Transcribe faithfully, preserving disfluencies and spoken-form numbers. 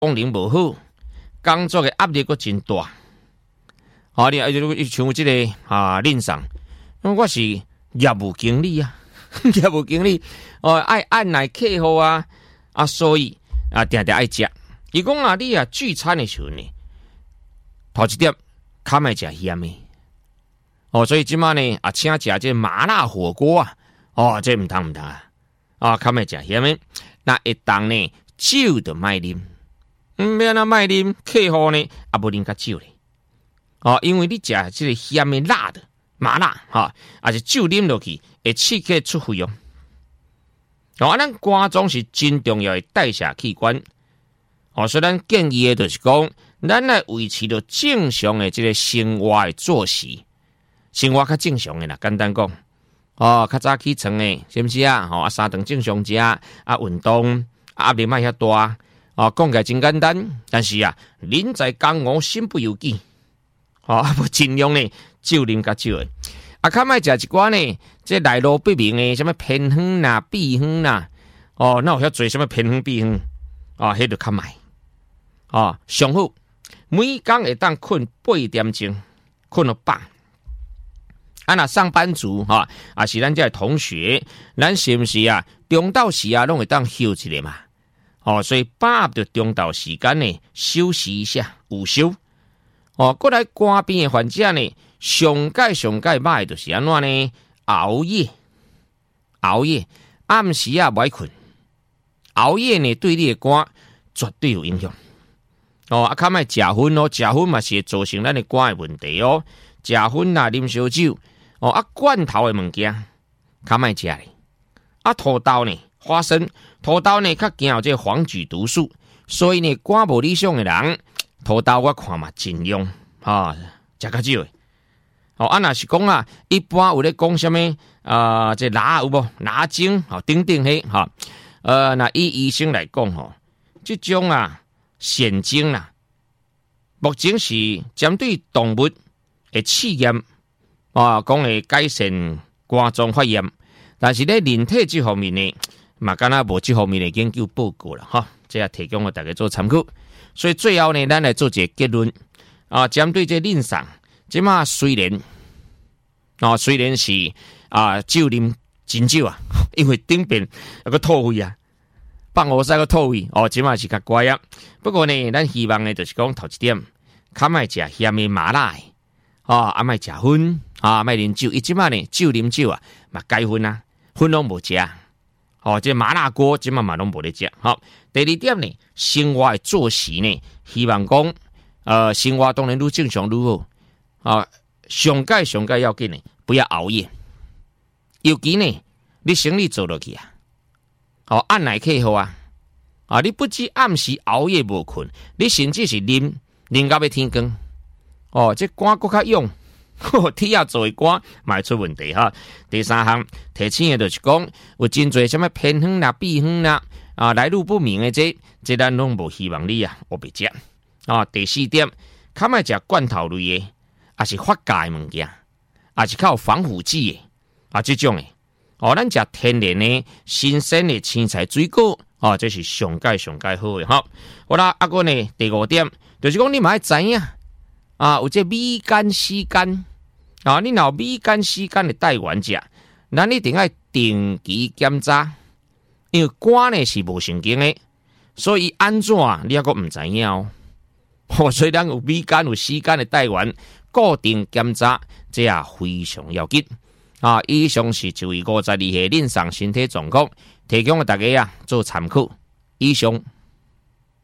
功能无好，工作的压力阁真大。啊，你啊，就像这个啊，林上，我是业务经理啊，业务经理哦，爱按来客户啊，啊，所以啊，定定爱食。伊讲啊，你啊聚餐的时候呢，头一点较莫食咸的。哦，所以即马呢啊，请食这麻辣火锅啊，哦，这唔通唔通啊，啊，较莫食咸的。那一当呢，酒就莫啉，唔免那莫啉，客户呢也无啉较酒咧。哦，因为你食这个咸的辣的麻辣哈，还是酒啉落去会刺激出血哦。哦，咱肝脏是真重要的代谢器官。哦，所以咱建议的就是讲，咱来维持着正常的这个生活的作息，生活较正常的啦。简单讲，哦，较早起床的，是不是啊？哦，啊，三顿正常食，啊，运动，啊，压力莫遐大。哦，讲起来真简单，但是啊，人在江湖身不由己。哦，无尽量呢，少啉较少的。啊，较莫食一寡呢，这来路不明的，什么偏方啦、秘方啦，哦，那有遐做什么偏方秘方，哦，迄就较歹。哦，上好，每工会当困八点钟，困到饱。啊，那上班族哈，啊是咱这同学，咱是不是啊？中昼时啊，拢会当休一下嘛。哦，所以把握着中昼时间呢，休息一下，午休。哦，过来肝病的患者呢，上界上界歹就是安怎呢？熬夜，熬夜，暗时啊歹困，熬夜呢对你的肝绝对有影响。哦，啊，较莫食薰哦，食薰嘛是会造成咱的肝的问题哦。食薰啦，啉烧酒，哦，啊，罐头的物件，较莫食咧。啊，土豆呢，花生，土豆呢较惊有这黄曲毒素，所以呢，肝无理想的人。土豆我看嘛尽量哈，食较少诶。哦，啊若是讲啊，一般有咧讲什么啊？这拿有无拿精？哦，等等嘿哈。呃，那以医生来讲吼，这种啊鲜精啦，目前是针对动物的试验啊，讲会改善肝脏发炎，但是咧人体这方面呢，嘛敢若无这方面的研究报告啦哈。这也提供给大家做参考。所以最后呢，咱来做一个结论啊。针对这林上，即马虽然啊，虽然是啊酒啉真少啊，因为顶边有个吐胃啊，放我塞个吐胃哦，即马是较乖啊。不过呢，咱希望呢，就是讲头一点，较莫食咸的麻辣的，啊，啊莫食薰啊，莫啉酒。伊即马呢，酒啉酒啊，嘛改薰啊，薰拢无食。哦，这麻辣锅即马嘛拢无咧食。好，第二点呢，生活的作息呢，希望讲，呃，生活当然愈正常愈好。啊，上界上界要紧呢，不要熬夜。尤其呢，你生意做落去啊，哦，按来客户啊，啊，你不止暗时熬夜无困，你甚至是啉啉到要天光。哦，这肝骨较勇。体啊做肝嘛出问题哈。第三项提醒的就是讲，有真侪什么偏方啦、秘方啦啊，来路不明的这，这咱拢无希望你啊，我别食啊。第四点，较莫食罐头类的，也是发酵的物件，也是靠防腐剂的啊，这种的哦，咱食天然的、新鲜的青菜、水果哦，这是上界上界好的哈。好啦，啊个呢，第五点就是讲你嘛要知影啊，有这米干、丝干。啊，你若米干、丝干的带原者，咱一定要定期检查，因为肝呢是无神经的，所以安怎你还阁唔知影哦。哦，所以咱有米干、有丝干的带原，固定检查，这也非常要紧啊。以上是就位五十二岁以上身体状况，提供给大家啊做参考。以上。